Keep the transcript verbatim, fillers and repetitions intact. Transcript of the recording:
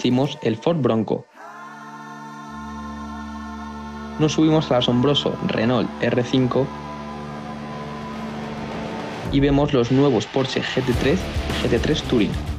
decimos el Ford Bronco. Nos subimos al asombroso Renault R cinco y vemos los nuevos Porsche G T tres y G T tres Touring.